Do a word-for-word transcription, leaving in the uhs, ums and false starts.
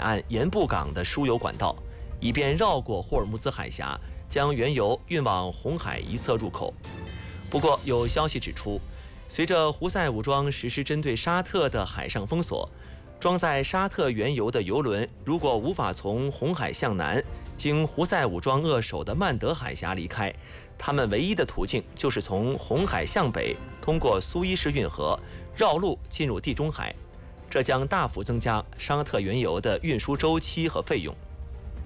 岸盐布港的输油管道，以便绕过霍尔木兹海峡，将原油运往红海一侧入口。不过，有消息指出，随着胡塞武装实施针对沙特的海上封锁，装载沙特原油的油轮如果无法从红海向南经胡塞武装扼守的曼德海峡离开，他们唯一的途径就是从红海向北，通过苏伊士运河绕路进入地中海，这将大幅增加沙特原油的运输周期和费用。